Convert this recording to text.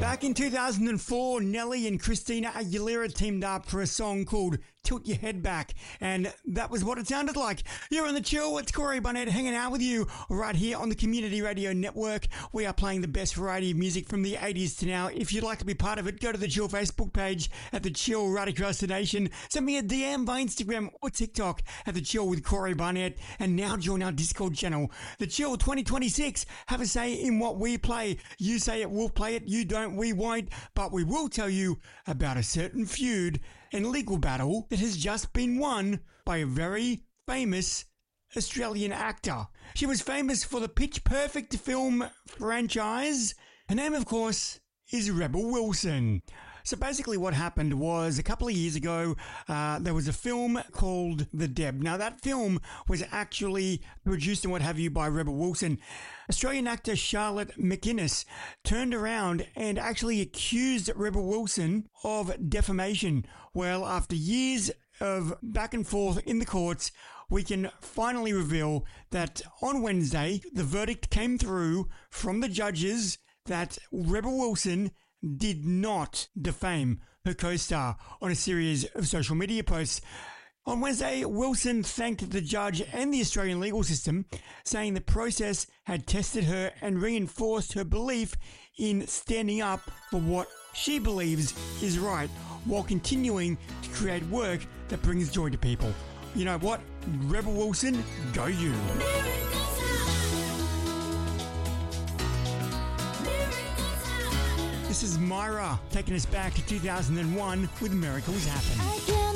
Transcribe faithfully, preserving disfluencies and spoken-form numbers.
Back in two thousand four, Nelly and Christina Aguilera teamed up for a song called Tilt Your Head Back, and that was what it sounded like. You're on The Chill, it's Corey Barnett hanging out with you right here on the Community Radio Network. We are playing the best variety of music from the eighties to now. If you'd like to be part of it, go to the Chill Facebook page at The Chill right across the nation. Send me a D M by Instagram or TikTok at The Chill with Corey Barnett, and now join our Discord channel. The Chill twenty twenty-six, have a say in what we play. You say it, we'll play it. You don't, we won't. But we will tell you about a certain feud and legal battle that has just been won by a very famous Australian actor. She was famous for the Pitch Perfect film franchise. Her name, of course, is Rebel Wilson. So basically what happened was a couple of years ago, uh, there was a film called The Deb. Now that film was actually produced and what have you by Rebel Wilson. Australian actor Charlotte McInnes turned around and actually accused Rebel Wilson of defamation. Well, after years of back and forth in the courts, we can finally reveal that on Wednesday, the verdict came through from the judges that Rebel Wilson did not defame her co-star on a series of social media posts. On Wednesday, Wilson thanked the judge and the Australian legal system, saying the process had tested her and reinforced her belief in standing up for what she believes is right, while continuing to create work that brings joy to people. You know what? Rebel Wilson, go you. This is Myra taking us back to two thousand one with Miracles Happen. I can't